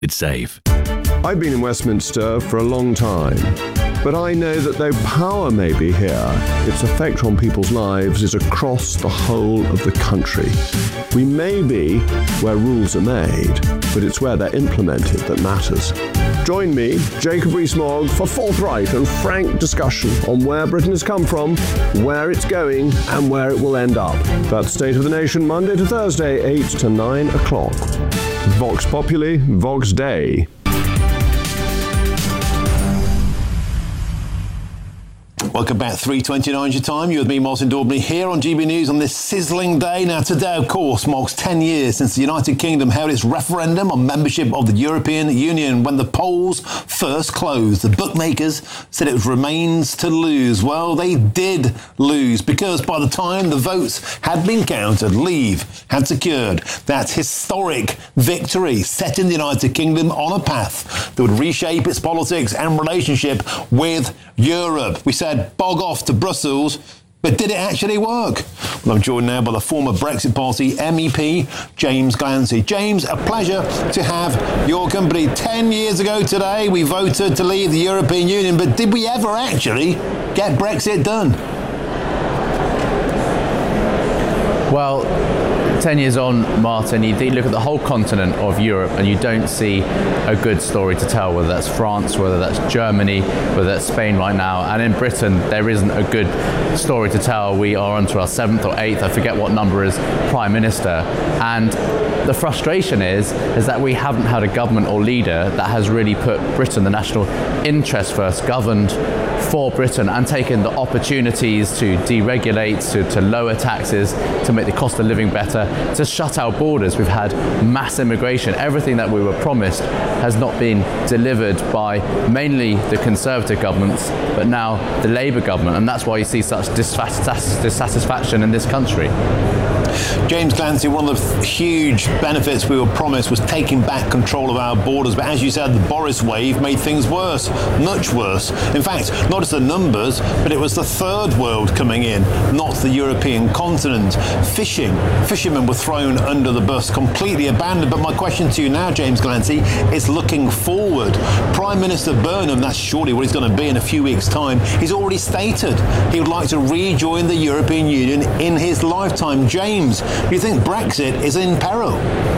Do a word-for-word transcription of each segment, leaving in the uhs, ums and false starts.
It's safe. I've been in Westminster for a long time, but I know that though power may be here, its effect on people's lives is across the whole of the country. We may be where rules are made, but it's where they're implemented that matters. Join me, Jacob Rees-Mogg, for forthright and frank discussion on where Britain has come from, where it's going, and where it will end up. That's State of the Nation, Monday to Thursday, eight to nine o'clock. Vox Populi, Vox Dei. Welcome back, three twenty-nine your time. You with me, Martin Daubney, here on G B News on this sizzling day. Now, today, of course, marks ten years since the United Kingdom held its referendum on membership of the European Union. When the polls first closed, the bookmakers said it remains to lose. Well, they did lose, because by the time the votes had been counted, Leave had secured that historic victory, setting the United Kingdom on a path that would reshape its politics and relationship with Europe. We said, bog off to Brussels, but did it actually work? Well, I'm joined now by the former Brexit Party M E P, James Glancy. James, a pleasure to have your company. Ten years ago today, we voted to leave the European Union, but did we ever actually get Brexit done? Well, ten years on, Martin, you look at the whole continent of Europe and you don't see a good story to tell, whether that's France, whether that's Germany, whether that's Spain right now. And in Britain, there isn't a good story to tell. We are onto our seventh or eighth, I forget what number is, Prime Minister. And the frustration is, is that we haven't had a government or leader that has really put Britain, the national interest first, governed for Britain and taken the opportunities to deregulate, to, to lower taxes, to make the cost of living better, to shut our borders. We've had mass immigration. Everything that we were promised has not been delivered by mainly the Conservative governments, but now the Labour government, and that's why you see such dissatisfaction in this country. James Glancy, one of the huge benefits we were promised was taking back control of our borders, but as you said, the Boris wave made things worse, much worse. In fact, not just the numbers, but it was the third world coming in, not the European continent. Fishing, fishermen were thrown under the bus, completely abandoned. But my question to you now, James Glancy, is looking forward. Prime Minister Burnham, that's surely what he's going to be in a few weeks' time, he's already stated he would like to rejoin the European Union in his lifetime. James, do you think Brexit is in peril?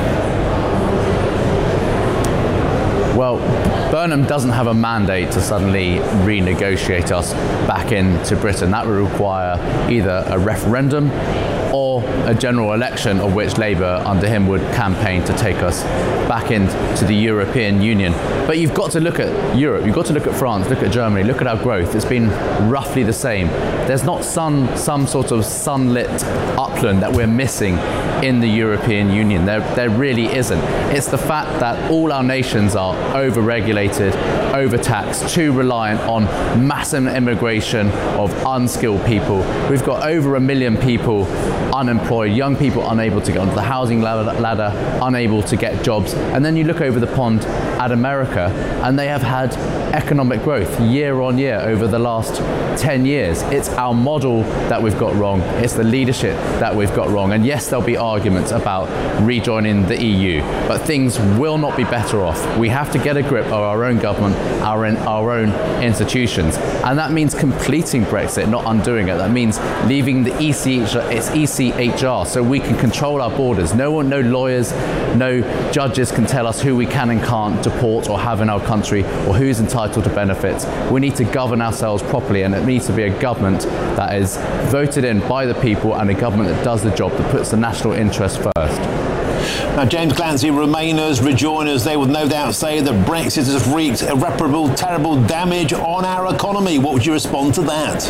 Well, Burnham doesn't have a mandate to suddenly renegotiate us back into Britain. That would require either a referendum or a general election, of which Labour under him would campaign to take us back into the European Union. But you've got to look at Europe, you've got to look at France, look at Germany, look at our growth. It's been roughly the same. There's not some, some sort of sunlit upland that we're missing in the European Union. There, there really isn't. It's the fact that all our nations are over-regulated, over-taxed, too reliant on massive immigration of unskilled people. We've got over a million people unemployed, young people unable to get onto the housing ladder, unable to get jobs. And then you look over the pond at America, and they have had economic growth year on year over the last ten years. It's our model that we've got wrong. It's the leadership that we've got wrong. And yes, there'll be arguments about rejoining the E U, but things will not be better off. We have to get a grip of our own government, our, in, our own institutions. And that means completing Brexit, not undoing it. That means leaving the E C H R, it's E C H R, so we can control our borders. No one, no lawyers, no judges can tell us who we can and can't deport or have in our country, or who's entitled to benefits. We need to govern ourselves properly, and it needs to be a government that is voted in by the people and a government that does the job, that puts the national interest first. Now, James Glancy, Remainers, Rejoiners, they would no doubt say that Brexit has wreaked irreparable, terrible damage on our economy. What would you respond to that?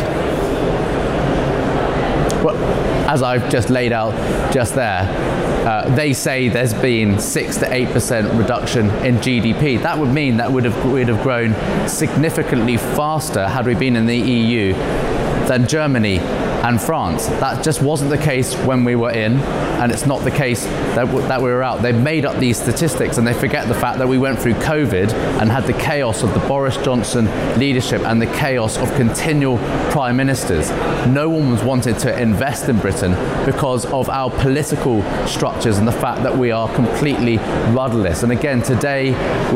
Well, as I've just laid out just there, uh, they say there's been six to eight percent reduction in G D P. That would mean that would have would have grown significantly faster had we been in the E U than Germany and France. That just wasn't the case when we were in, and it's not the case that, w- that we were out. They've made up these statistics and they forget the fact that we went through COVID and had the chaos of the Boris Johnson leadership and the chaos of continual prime ministers. No one was wanted to invest in Britain because of our political structures and the fact that we are completely rudderless. And again, today,